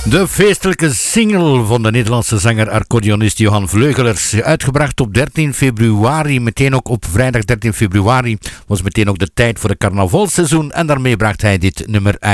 De feestelijke single van de Nederlandse zanger-accordeonist Johan Vleugelers. Uitgebracht op 13 februari, meteen ook op vrijdag 13 februari. Was meteen ook de tijd voor het carnavalseizoen en daarmee bracht hij dit nummer uit.